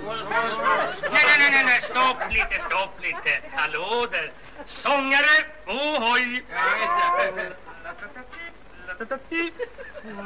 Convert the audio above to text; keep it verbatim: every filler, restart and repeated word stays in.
Nej, nej, nej, nej, stopp lite, stopp lite. Hallå där. Sångare, ohoj.